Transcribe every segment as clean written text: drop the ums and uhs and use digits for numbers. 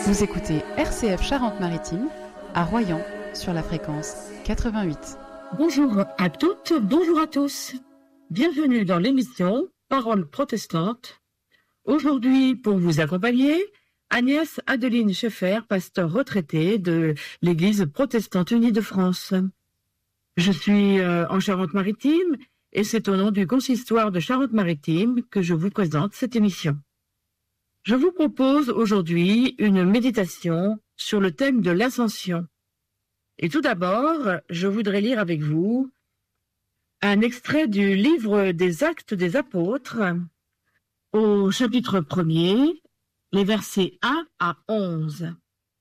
Vous écoutez RCF Charente-Maritime à Royan sur la fréquence 88. Bonjour à toutes, bonjour à tous. Bienvenue dans l'émission Paroles protestantes. Aujourd'hui, pour vous accompagner, Agnès Adeline Scheffer, pasteur retraitée de l'Église protestante unie de France. Je suis en Charente-Maritime et c'est au nom du consistoire de Charente-Maritime que je vous présente cette émission. Je vous propose aujourd'hui une méditation sur le thème de l'Ascension. Et tout d'abord, je voudrais lire avec vous un extrait du livre des Actes des Apôtres, au chapitre 1er, les versets 1 à 11.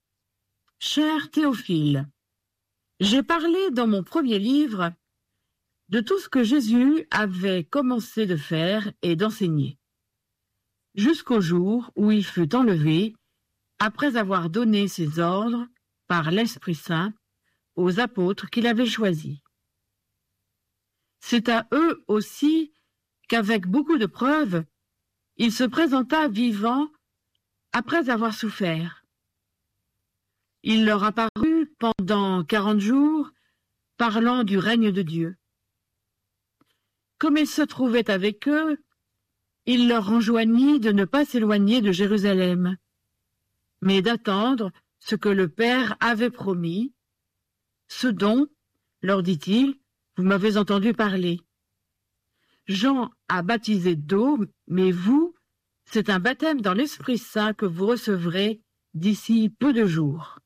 Cher Théophile, j'ai parlé dans mon premier livre de tout ce que Jésus avait commencé de faire et d'enseigner, jusqu'au jour où il fut enlevé, après avoir donné ses ordres par l'Esprit Saint aux apôtres qu'il avait choisis. C'est à eux aussi qu'avec beaucoup de preuves, il se présenta vivant après avoir souffert. Il leur apparut pendant 40 jours, parlant du règne de Dieu. Comme il se trouvait avec eux, il leur enjoignit de ne pas s'éloigner de Jérusalem, mais d'attendre ce que le Père avait promis, ce dont, leur dit-il, vous m'avez entendu parler. Jean a baptisé d'eau, mais vous, c'est un baptême dans l'Esprit Saint que vous recevrez d'ici peu de jours.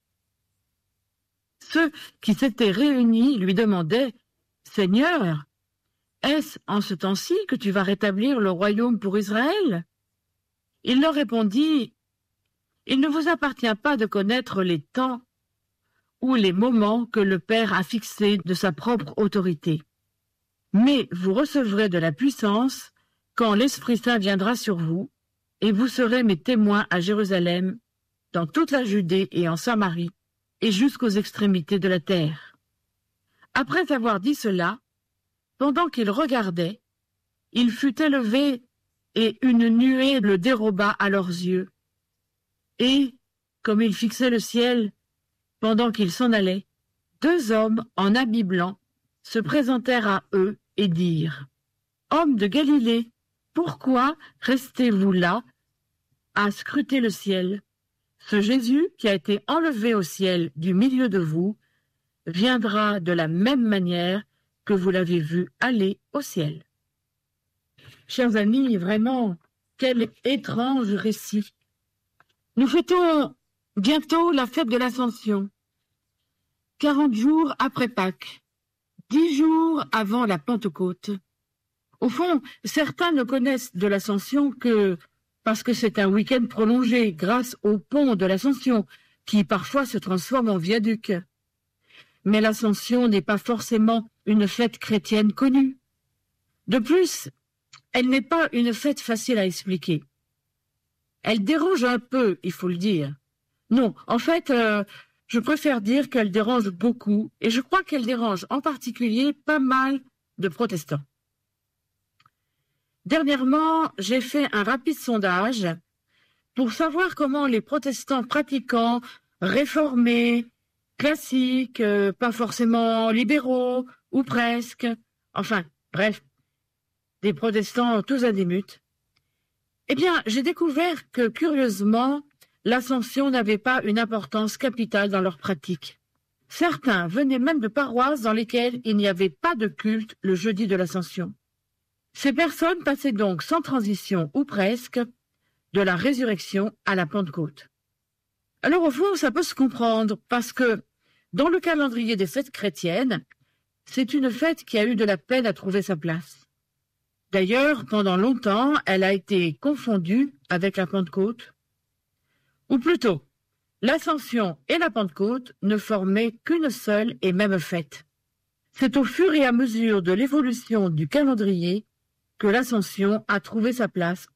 Ceux qui s'étaient réunis lui demandaient, « Seigneur, est-ce en ce temps-ci que tu vas rétablir le royaume pour Israël ?» Il leur répondit, « Il ne vous appartient pas de connaître les temps ou les moments que le Père a fixés de sa propre autorité. Mais vous recevrez de la puissance quand l'Esprit Saint viendra sur vous, et vous serez mes témoins à Jérusalem, dans toute la Judée et en Samarie, et jusqu'aux extrémités de la terre. » Après avoir dit cela, pendant qu'il regardait, il fut élevé et une nuée le déroba à leurs yeux. Et, comme il fixait le ciel, pendant qu'il s'en allait, 2 hommes en habits blancs se présentèrent à eux et dirent, « Hommes de Galilée, pourquoi restez-vous là à scruter le ciel? Ce Jésus qui a été enlevé au ciel du milieu de vous viendra de la même manière que vous l'avez vu aller au ciel. » Chers amis, vraiment, quel étrange récit. Nous fêtons bientôt la fête de l'Ascension. 40 jours après Pâques, 10 jours avant la Pentecôte. Au fond, certains ne connaissent de l'Ascension que parce que c'est un week-end prolongé grâce au pont de l'Ascension, qui parfois se transforme en viaduc. Mais l'Ascension n'est pas forcément une fête chrétienne connue. De plus, elle n'est pas une fête facile à expliquer. Elle dérange un peu, il faut le dire. Non, en fait, je préfère dire qu'elle dérange beaucoup, et je crois qu'elle dérange en particulier pas mal de protestants. Dernièrement, j'ai fait un rapide sondage pour savoir comment les protestants pratiquants, réformés, classiques, pas forcément libéraux, ou presque, enfin, bref, des protestants tous azimuts. Eh bien, j'ai découvert que, curieusement, l'Ascension n'avait pas une importance capitale dans leur pratique. Certains venaient même de paroisses dans lesquelles il n'y avait pas de culte le jeudi de l'Ascension. Ces personnes passaient donc sans transition, ou presque, de la résurrection à la Pentecôte. Alors au fond, ça peut se comprendre, parce que, dans le calendrier des fêtes chrétiennes, c'est une fête qui a eu de la peine à trouver sa place. D'ailleurs, pendant longtemps, elle a été confondue avec la Pentecôte. Ou plutôt, l'Ascension et la Pentecôte ne formaient qu'une seule et même fête. C'est au fur et à mesure de l'évolution du calendrier que l'Ascension a trouvé sa place